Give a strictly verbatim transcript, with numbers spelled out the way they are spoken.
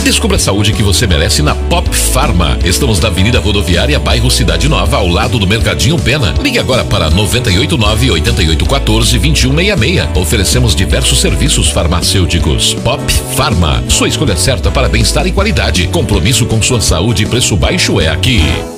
Descubra a saúde que você merece na Pop Pharma. Estamos na Avenida Rodoviária, bairro Cidade Nova, ao lado do Mercadinho Pena. Ligue agora para noventa e oito nove, oito oito um quatro, dois um seis seis. Oferecemos diversos serviços farmacêuticos. Pop Pharma, sua escolha certa para bem-estar e qualidade. Compromisso com sua saúde e preço baixo é aqui.